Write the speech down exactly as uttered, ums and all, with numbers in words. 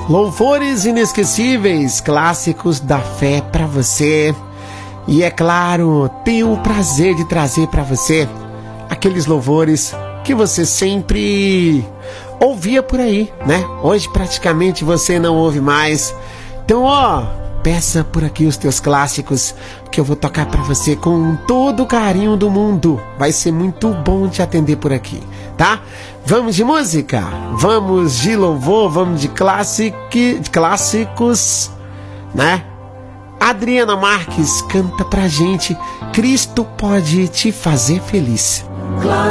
Louvores inesquecíveis, clássicos da fé para você. E é claro, tenho o prazer de trazer para você aqueles louvores que você sempre ouvia por aí, né? Hoje praticamente você não ouve mais. Então, ó, peça por aqui os teus clássicos que eu vou tocar para você com todo o carinho do mundo. Vai ser muito bom te atender por aqui, tá? Vamos de música? Vamos de louvor, vamos de, clássico, de clássicos, né? Adriana Marques canta pra gente: Cristo pode te fazer feliz.